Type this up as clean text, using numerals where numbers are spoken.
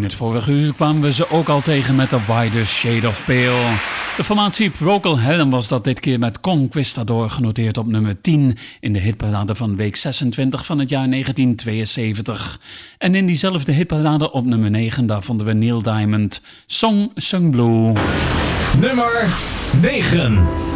het vorige uur kwamen we ze ook al tegen met The Widest Shade of Pale. De formatie Procol Harum was dat dit keer met Conquistador genoteerd op nummer 10 in de hitparade van week 26 van het jaar 1972. En in diezelfde hitparade op nummer 9, daar vonden we Neil Diamond, Song Sung Blue. Nummer 9.